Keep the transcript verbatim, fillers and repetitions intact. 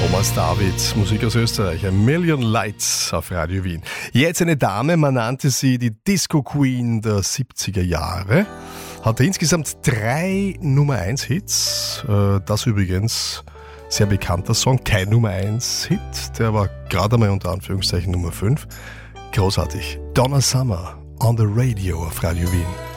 Thomas David, Musik aus Österreich, A Million Lights auf Radio Wien. Jetzt eine Dame, man nannte sie die Disco Queen der siebziger Jahre, hatte insgesamt drei Nummer eins Hits, das übrigens sehr bekannter Song, kein Nummer eins Hit, der war gerade einmal unter Anführungszeichen Nummer fünf. Großartig. Donna Summer on the Radio auf Radio Wien.